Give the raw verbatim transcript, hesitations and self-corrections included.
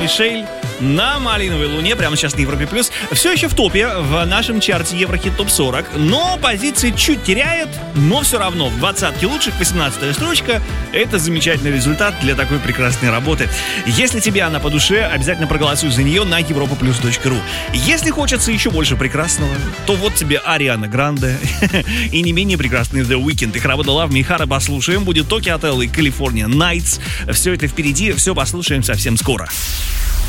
Мишель на «Малиновой луне» прямо сейчас на Европе+. Все еще в топе в нашем чарте Еврохит топ сорок, но позиции чуть теряет, но все равно в двадцатке лучших, восемнадцатая строчка. Это замечательный результат для такой прекрасной работы. Если тебе она по душе, обязательно проголосуй за нее на европа плюс точка ру. Если хочется еще больше прекрасного, то вот тебе Ариана Гранде и не менее прекрасный The Weeknd. Их работа Love Me Hard послушаем. Будет Tokyo Hotel и California Nights. Все это впереди, все послушаем совсем скоро.